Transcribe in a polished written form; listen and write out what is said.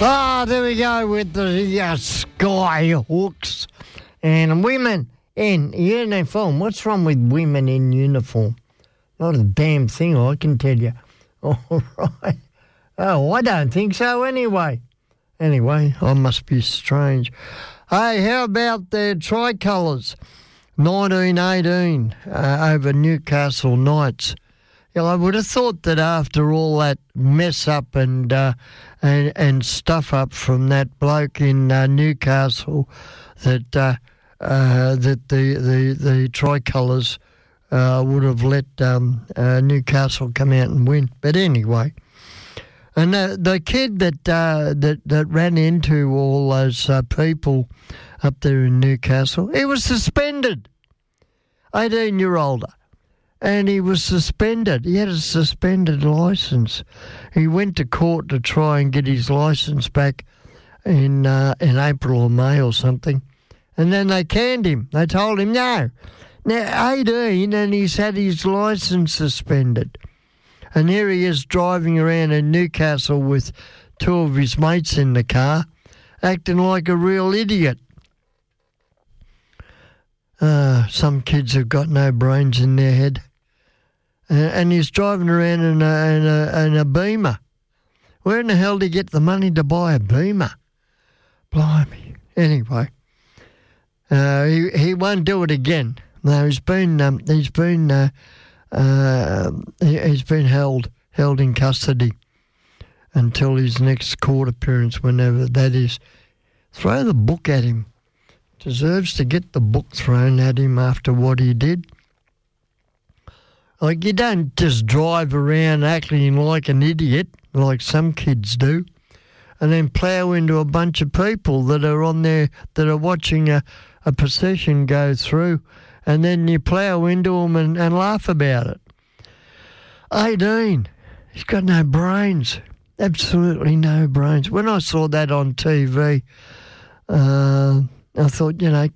There we go with the Skyhawks and women in uniform. What's wrong with women in uniform? Not a damn thing, I can tell you. All right. Oh, I don't think so anyway. Anyway, I must be strange. Hey, how about the Tricolours? 1918 over Newcastle Knights. Yeah, I would have thought that after all that mess up and stuff up from that bloke in Newcastle, that the Tricolours would have let Newcastle come out and win. But anyway, and the kid that ran into all those people up there in Newcastle, he was suspended, 18-year-older. And he was suspended. He had a suspended licence. He went to court to try and get his licence back in April or May or something. And then they canned him. They told him, no. Now, 18, and he's had his licence suspended. And here he is driving around in Newcastle with two of his mates in the car, acting like a real idiot. Some kids have got no brains in their head. And he's driving around in a Beamer. Where in the hell did he get the money to buy a Beamer? Blimey. Anyway, he won't do it again. No, he's been held in custody until his next court appearance, whenever that is. Throw the book at him. Deserves to get the book thrown at him after what he did. Like, you don't just drive around acting like an idiot, like some kids do, and then plough into a bunch of people that are on there, that are watching a procession go through, and then you plough into them and laugh about it. 18. He's got no brains. Absolutely no brains. When I saw that on TV, I thought,